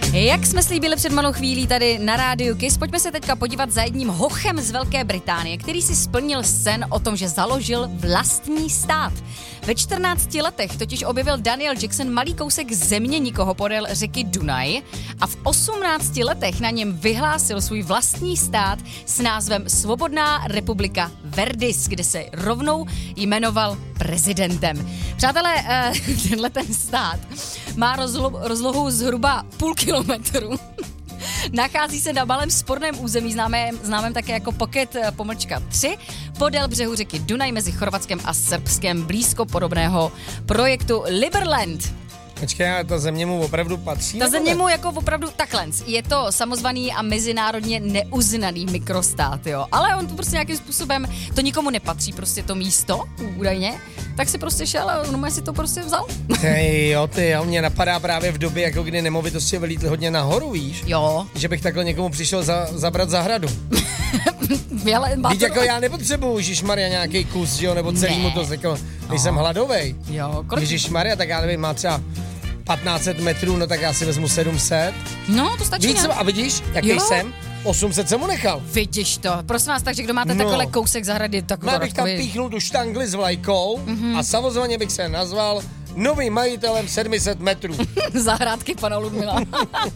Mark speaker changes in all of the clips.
Speaker 1: Jak jsme slíbili před malou chvílí tady na rádiu Kiss, pojďme se teďka podívat za jedním hochem z Velké Británie, který si splnil sen o tom, že založil vlastní stát. Ve 14 letech totiž objevil Daniel Jackson malý kousek země nikoho podél řeky Dunaj a v 18 letech na něm vyhlásil svůj vlastní stát s názvem Svobodná republika Verdis, kde se rovnou jmenoval prezidentem. Přátelé, tenhle ten stát má rozlohu zhruba půl kilometru. Nachází se na malém sporném území, známém také jako Pocket -3, podél břehu řeky Dunaj mezi Chorvatskem a Srbskem, blízko podobného projektu Liberland.
Speaker 2: Počkej, ta země mu opravdu patří?
Speaker 1: Ta země mu jako opravdu takhle. Je to samozvaný a mezinárodně neuznaný mikrostát, jo. Ale on to prostě nějakým způsobem, to nikomu nepatří, prostě to místo, údajně. Tak si prostě šel a on si to prostě vzal.
Speaker 2: On mě napadá právě v době, jako kdy nemovitosti vylítly hodně nahoru, víš?
Speaker 1: Jo.
Speaker 2: Že bych takhle někomu přišel zabrat zahradu. Víš, jako já nepotřebuju, ježišmarja, nějaký kus, jo, nebo celý mu to jako, nejsem hladovej.
Speaker 1: Jo,
Speaker 2: ježišmarja, tak já nevím, má třeba 1500 metrů, no tak já si vezmu 700.
Speaker 1: No, to stačí.
Speaker 2: Víš, a vidíš, jaký jsem? 800 jsem mu nechal.
Speaker 1: Vidíš to. Prosím vás, takže kdo máte takhle kousek zahrady, tak
Speaker 2: já bych tam píchnul tu štangli s vlajkou a samozřejmě bych se nazval novým majitelem 700 metrů.
Speaker 1: Zahrádky pana Ludmila.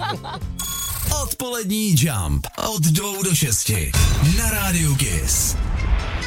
Speaker 3: Odpolední Jump od 2 do 6 na rádiu Kiss.